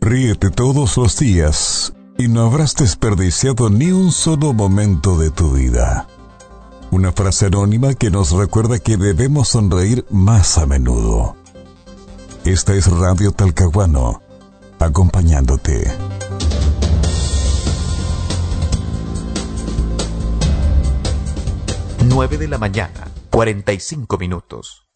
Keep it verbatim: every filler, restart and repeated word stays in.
Ríete todos los días y no habrás desperdiciado ni un solo momento de tu vida. Una frase anónima que nos recuerda que debemos sonreír más a menudo. Esta es Radio Talcahuano, acompañándote. nueve de la mañana, cuarenta y cinco minutos.